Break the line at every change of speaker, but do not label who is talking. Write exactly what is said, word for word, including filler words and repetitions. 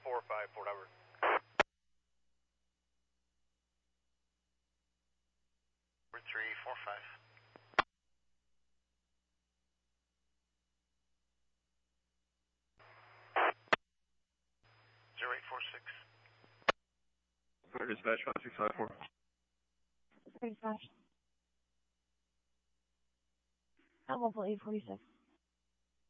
four five, Fort Hubbard. three four five. zero eight four six.
Fire dispatch five six five four.
Fire dispatch. I'm level eight forty-six.